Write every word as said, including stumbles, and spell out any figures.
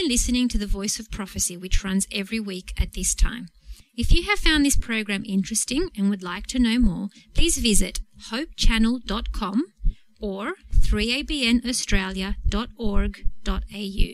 been listening to The Voice of Prophecy, which runs every week at this time. If you have found this program interesting and would like to know more, please visit hope channel dot com or three a b n australia dot org dot a u.